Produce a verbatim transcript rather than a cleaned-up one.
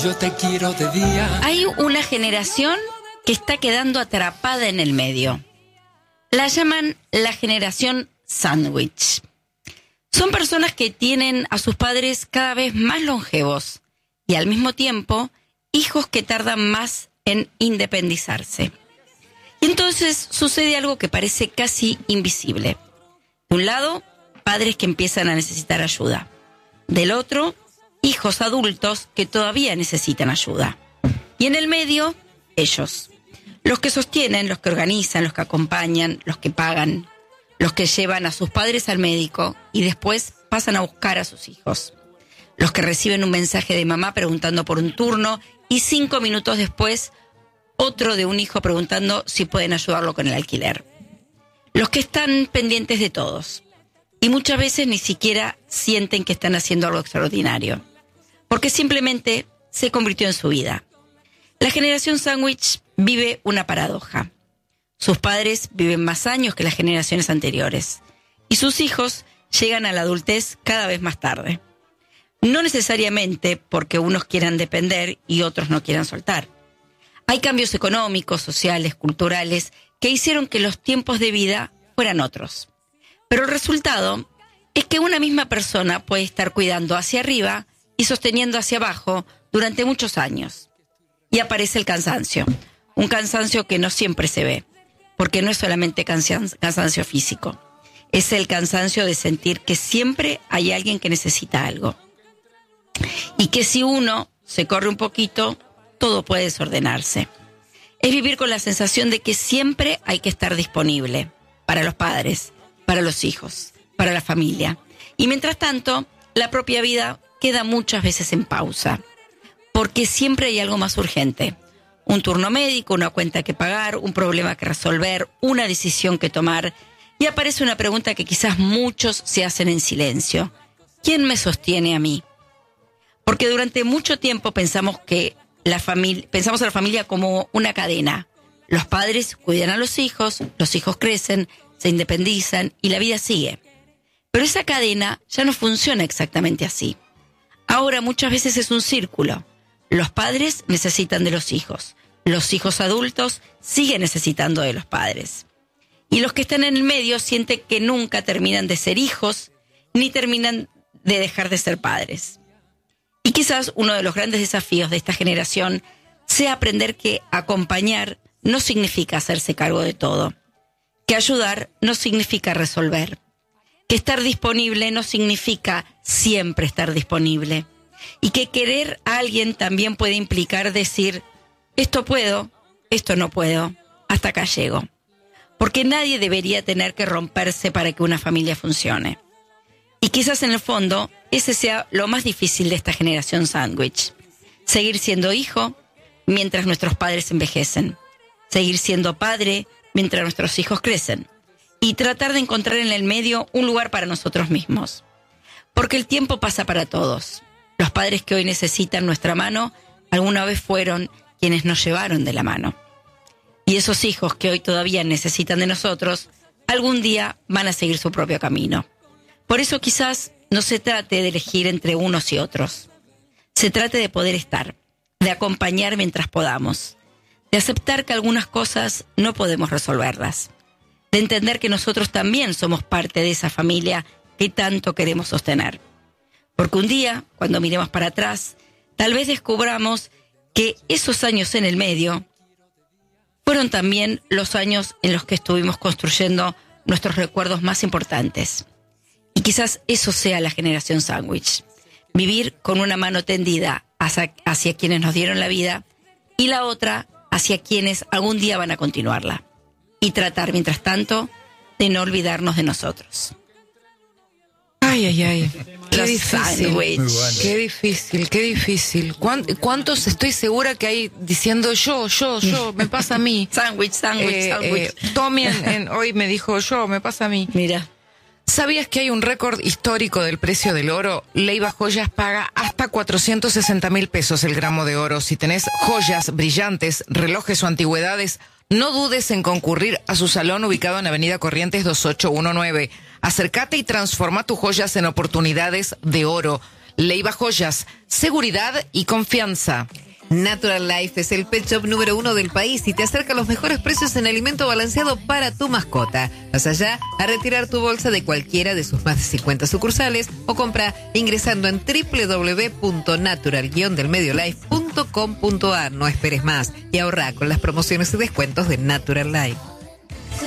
Yo te quiero de día. Hay una generación que está quedando atrapada en el medio. La llaman la generación sándwich. Son personas que tienen a sus padres cada vez más longevos y al mismo tiempo hijos que tardan más en independizarse. Y entonces sucede algo que parece casi invisible. De un lado, padres que empiezan a necesitar ayuda. Del otro, hijos adultos que todavía necesitan ayuda. Y en el medio, ellos. Los que sostienen, los que organizan, los que acompañan, los que pagan, los que llevan a sus padres al médico y después pasan a buscar a sus hijos. Los que reciben un mensaje de mamá preguntando por un turno y cinco minutos después otro de un hijo preguntando si pueden ayudarlo con el alquiler. Los que están pendientes de todos y muchas veces ni siquiera sienten que están haciendo algo extraordinario, porque simplemente se convirtió en su vida. La generación sándwich vive una paradoja. Sus padres viven más años que las generaciones anteriores y sus hijos llegan a la adultez cada vez más tarde. No necesariamente porque unos quieran depender y otros no quieran soltar. Hay cambios económicos, sociales, culturales que hicieron que los tiempos de vida fueran otros. Pero el resultado es que una misma persona puede estar cuidando hacia arriba y sosteniendo hacia abajo durante muchos años. Y aparece el cansancio, un cansancio que no siempre se ve, porque no es solamente cansancio físico, es el cansancio de sentir que siempre hay alguien que necesita algo. Y que si uno se corre un poquito, todo puede desordenarse. Es vivir con la sensación de que siempre hay que estar disponible para los padres, para los hijos, para la familia. Y mientras tanto, la propia vida queda muchas veces en pausa, porque siempre hay algo más urgente. Un turno médico, una cuenta que pagar, un problema que resolver, una decisión que tomar. Y aparece una pregunta que quizás muchos se hacen en silencio. ¿Quién me sostiene a mí? Porque durante mucho tiempo pensamos que la familia, pensamos a la familia como una cadena. Los padres cuidan a los hijos, los hijos crecen, se independizan y la vida sigue. Pero esa cadena ya no funciona exactamente así. Ahora muchas veces es un círculo. Los padres necesitan de los hijos. Los hijos adultos siguen necesitando de los padres. Y los que están en el medio sienten que nunca terminan de ser hijos, ni terminan de dejar de ser padres. Y quizás uno de los grandes desafíos de esta generación sea aprender que acompañar no significa hacerse cargo de todo, que ayudar no significa resolver, que estar disponible no significa siempre estar disponible, y que querer a alguien también puede implicar decir, esto puedo, esto no puedo, hasta acá llego. Porque nadie debería tener que romperse para que una familia funcione. Y quizás en el fondo, ese sea lo más difícil de esta generación sándwich. Seguir siendo hijo mientras nuestros padres envejecen. Seguir siendo padre mientras nuestros hijos crecen. Y tratar de encontrar en el medio un lugar para nosotros mismos. Porque el tiempo pasa para todos. Los padres que hoy necesitan nuestra mano, alguna vez fueron quienes nos llevaron de la mano. Y esos hijos que hoy todavía necesitan de nosotros, algún día van a seguir su propio camino. Por eso quizás no se trate de elegir entre unos y otros. Se trate de poder estar, de acompañar mientras podamos, de aceptar que algunas cosas no podemos resolverlas, de entender que nosotros también somos parte de esa familia que tanto queremos sostener. Porque un día, cuando miremos para atrás, tal vez descubramos que esos años en el medio fueron también los años en los que estuvimos construyendo nuestros recuerdos más importantes. Y quizás eso sea la generación sándwich. Vivir con una mano tendida hacia, hacia quienes nos dieron la vida y la otra hacia quienes algún día van a continuarla. Y tratar, mientras tanto, de no olvidarnos de nosotros. Ay, ay, ay. Qué Los difícil. sándwich. Qué difícil, qué difícil. ¿Cuán- ¿Cuántos estoy segura que hay diciendo yo, yo, yo, me pasa a mí? Sándwich, sándwich, Eh, sándwich. eh, Tommy en- en- hoy me dijo yo, me pasa a mí. Mira. ¿Sabías que hay un récord histórico del precio del oro? Leiva Joyas paga hasta cuatrocientos sesenta mil pesos el gramo de oro. Si tenés joyas, brillantes, relojes o antigüedades, no dudes en concurrir a su salón ubicado en Avenida Corrientes dos ocho uno nueve. Acércate y transforma tus joyas en oportunidades de oro. Leiva Joyas, seguridad y confianza. Natural Life es el pet shop número uno del país y te acerca a los mejores precios en alimento balanceado para tu mascota. Vas allá a retirar tu bolsa de cualquiera de sus más de cincuenta sucursales o compra ingresando en doble u doble u doble u punto natural guion del medio life punto com punto a r. No esperes más y ahorra con las promociones y descuentos de Natural Life.